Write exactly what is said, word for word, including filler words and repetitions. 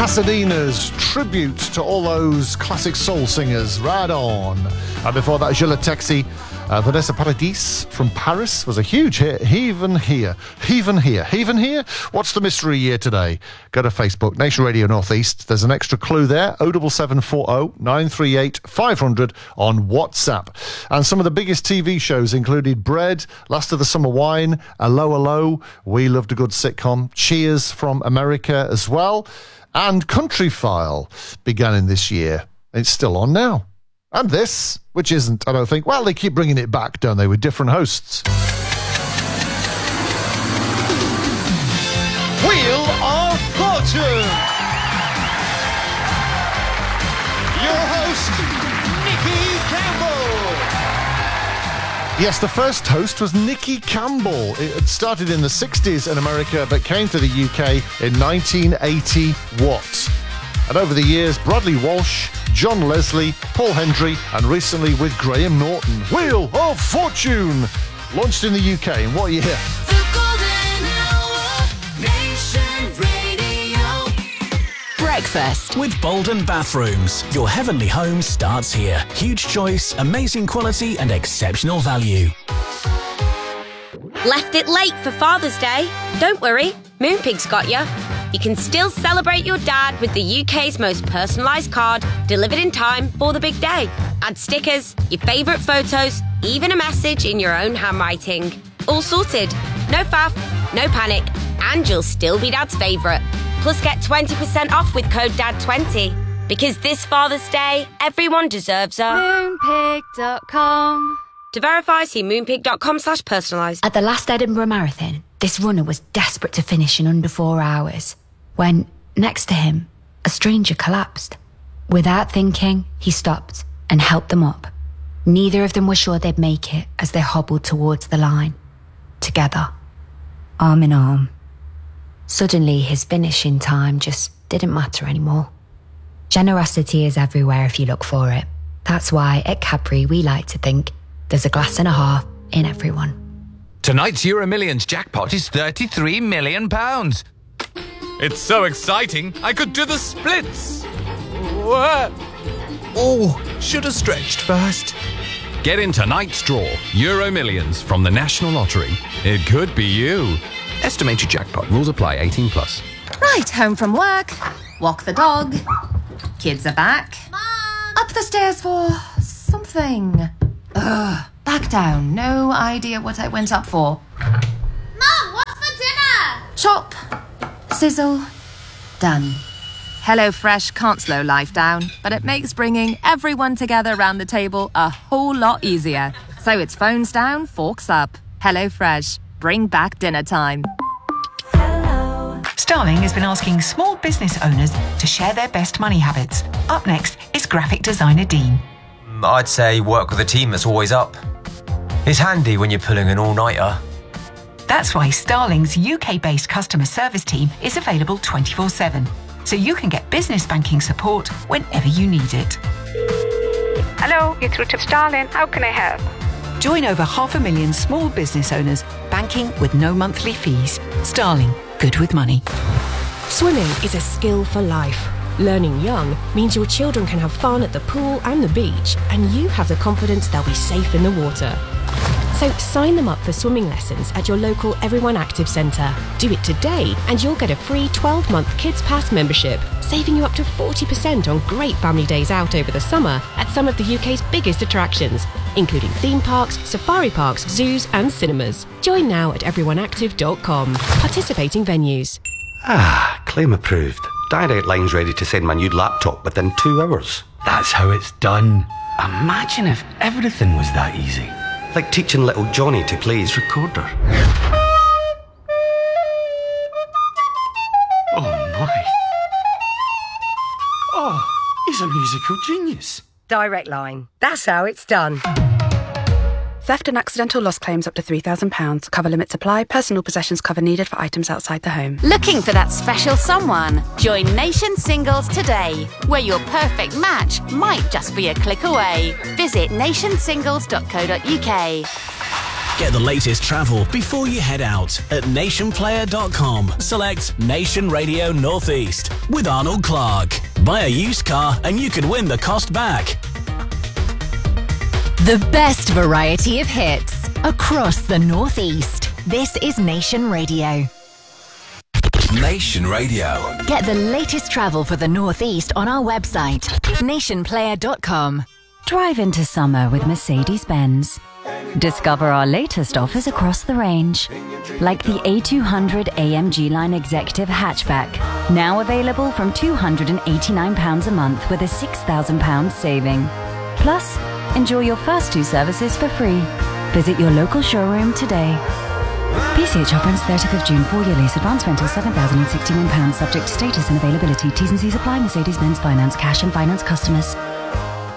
Pasadena's tribute to all those classic soul singers. Right on. And before that, Je le Taxi. Uh, Vanessa Paradis from Paris was a huge hit. Even here. Even here. Even here? What's the mystery year today? Go to Facebook, Nation Radio Northeast. There's an extra clue there. oh seven seven four oh nine three eight five hundred on WhatsApp. And some of the biggest T V shows included Bread, Last of the Summer Wine, Allo Allo, We Loved a Good Sitcom, Cheers from America as well. And Country File began in this year. It's still on now. And this, which isn't, I don't think, well, they keep bringing it back, don't they, with different hosts. Wheel of Fortune! Your host, Nicky Campbell! Yes, the first host was Nicky Campbell. It had started in the sixties in America, but came to the U K in nineteen eighty. What? And over the years, Bradley Walsh, John Leslie, Paul Hendry, and recently with Graham Norton. Wheel of Fortune! Launched in the U K in what year? The Golden Hour, Nation Radio. Breakfast with Bolden Bathrooms. Your heavenly home starts here. Huge choice, amazing quality, and exceptional value. Left it late for Father's Day? Don't worry, Moonpig's got you. You can still celebrate your dad with the U K's most personalised card, delivered in time for the big day. Add stickers, your favourite photos, even a message in your own handwriting. All sorted. No faff, no panic, and you'll still be Dad's favourite. Plus get twenty percent off with code D A D twenty. Because this Father's Day, everyone deserves a... Moonpig dot com. To verify, see moonpig dot com slash personalised. At the last Edinburgh Marathon, this runner was desperate to finish in under four hours when, next to him, a stranger collapsed. Without thinking, he stopped and helped them up. Neither of them were sure they'd make it as they hobbled towards the line. Together, arm in arm. Suddenly, his finishing time just didn't matter anymore. Generosity is everywhere if you look for it. That's why at Cadbury we like to think there's a glass and a half in everyone. Tonight's Euro Millions jackpot is thirty-three million pounds. It's so exciting, I could do the splits. What? Oh, should have stretched first. Get in tonight's draw, Euro Millions from the National Lottery. It could be you. Estimated jackpot. Rules apply. eighteen plus. Right, home from work. Walk the dog. Kids are back. Mom! Up the stairs for something. Ugh, back down. No idea what I went up for. Mom, what's for dinner? Chop. Sizzle. Done. HelloFresh can't slow life down, but it makes bringing everyone together around the table a whole lot easier. So it's phones down, forks up. HelloFresh. Bring back dinner time. Starling has been asking small business owners to share their best money habits. Up next is graphic designer Dean. I'd say work with a team that's always up. It's handy when you're pulling an all-nighter. That's why Starling's U K-based customer service team is available twenty-four seven, so you can get business banking support whenever you need it. Hello, you're through to Starling. How can I help? Join over half a million small business owners banking with no monthly fees. Starling, good with money. Swimming is a skill for life. Learning young means your children can have fun at the pool and the beach, and you have the confidence they'll be safe in the water. So sign them up for swimming lessons at your local Everyone Active Centre. Do it today and you'll get a free twelve-month Kids Pass membership, saving you up to forty percent on great family days out over the summer at some of the U K's biggest attractions, including theme parks, safari parks, zoos and cinemas. Join now at everyone active dot com. Participating venues. Ah, claim approved. Direct Line's ready to send my new laptop within two hours. That's how it's done. Imagine if everything was that easy. Like teaching little Johnny to play his recorder. Oh my. Oh, he's a musical genius. Direct Line. That's how it's done. Theft and accidental loss claims up to three thousand pounds. Cover limits apply. Personal possessions cover needed for items outside the home. Looking for that special someone? Join Nation Singles today, where your perfect match might just be a click away. Visit nation singles dot co dot uk. Get the latest travel before you head out at nation player dot com. Select Nation Radio Northeast with Arnold Clark. Buy a used car and you could win the cost back. The best variety of hits across the Northeast. This is Nation Radio. Nation Radio. Get the latest travel for the Northeast on our website, nation player dot com. Drive into summer with Mercedes-Benz. Discover our latest offers across the range, like the A two hundred A M G Line Executive Hatchback, now available from two hundred eighty-nine pounds a month with a six thousand pounds saving. Plus, enjoy your first two services for free. Visit your local showroom today. P C H offer ends thirtieth of June. Four-year lease. Advance rental seven thousand sixty-one pounds. Subject to status and availability. T's and C's apply. Mercedes-Benz Finance. Cash and finance customers.